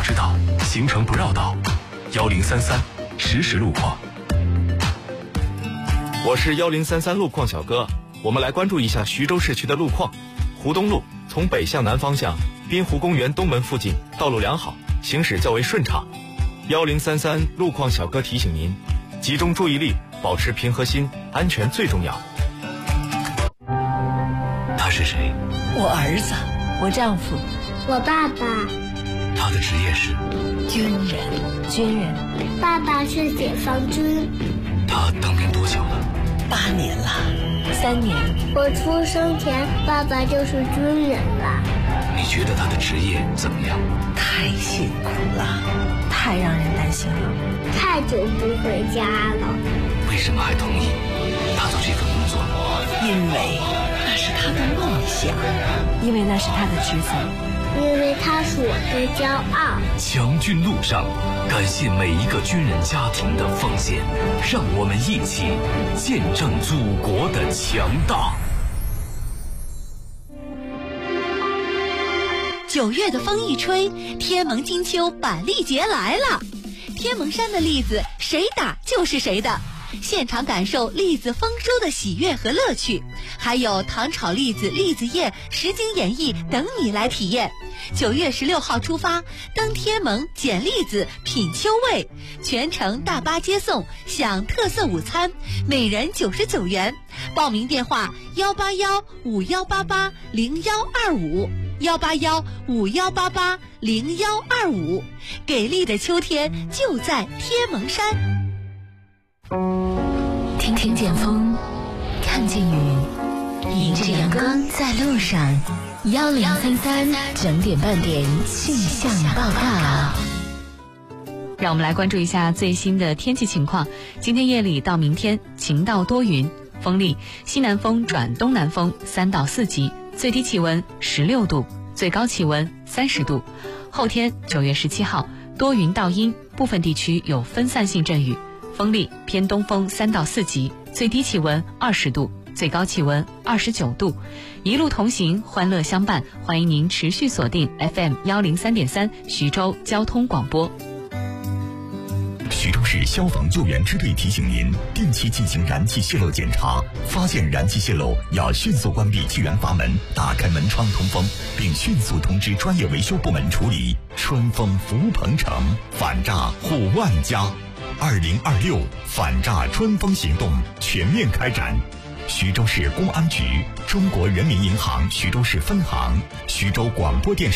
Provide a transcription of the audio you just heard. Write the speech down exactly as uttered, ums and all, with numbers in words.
知道，行程不绕道。幺零三三实时路况。 我是幺零三三路况小哥，我们来关注一下徐州市区的路况。湖东路从北向南方向，滨湖公园东门附近道路良好，行驶较为顺畅。幺零三三路况小哥提醒您，集中注意力，保持平和心，安全最重要。 他是谁？ 我儿子，我丈夫， 我爸爸。 他的职业是军人。 军人。爸爸是解放军。 他当兵多久了？ 八年了。 三年。我出生前，爸爸就是军人了。 你觉得他的职业怎么样？ 太辛苦了，太让人担心了。 太久不回家了。 为什么还同意他做这份工作？ 因为那是他的梦想， 因为那是他的职责，因为他是我的骄傲。 强军路上，感谢每一个军人家庭的奉献，让我们一起见证祖国的强大。 九月的风一吹，天盟金秋板栗节来了。天盟山的栗子谁打就是谁的，现场感受栗子丰收的喜悦和乐趣，还有糖炒栗子、栗子宴、实景演绎等你来体验。九月十六号出发，登天盟捡栗子品秋味，全程大巴接送，享特色午餐，每人九十九元。报名电话幺八幺五幺八八零幺二五。幺八幺五幺八八零幺二五，给力的秋天就在天盟山。 听听见风，看见雨，迎着阳光在路上。幺零三三整点半点气象报告。 让我们来关注一下最新的天气情况。今天夜里到明天晴到多云，风力西南风转东南风三到四级，最低气温十六度，最高气温三十度。后天九月十七号多云到阴，部分地区有分散性阵雨，风力偏东风三到四级，最低气温二十度，最高气温二十九度。一路同行，欢乐相伴，欢迎您持续锁定 F M 幺零三点三徐州交通广播。 徐州市消防救援支队提醒您，定期进行燃气泄漏检查，发现燃气泄漏要迅速关闭气源阀门，打开门窗通风，并迅速通知专业维修部门处理。春风福鹏城，反诈护万家。二零二六反诈春风行动全面开展。徐州市公安局、中国人民银行徐州市分行、徐州广播电视